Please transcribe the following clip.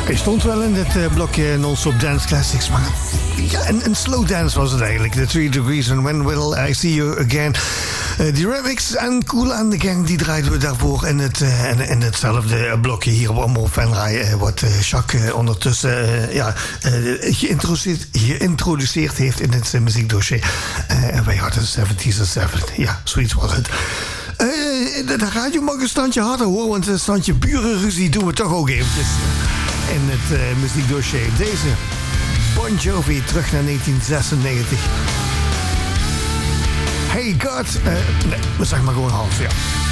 Hij stond wel in dit blokje non-stop dance classics, maar ja, een slow dance was het eigenlijk. The 3 Degrees and When Will I See You Again. Die remix en Kool and the Gang, die draaiden we daarvoor in hetzelfde blokje hier op Omroep Venray, wat Jacques ondertussen geïntroduceerd heeft in het muziekdossier. En wij hadden 70's en 7. Ja, zoiets was het. De radio mag een standje harder hoor, want een standje burenruzie doen we toch ook eventjes in het muziekdossier. Deze Bon Jovi terug naar 1996. Hey God, nee, zeg maar gewoon half, ja.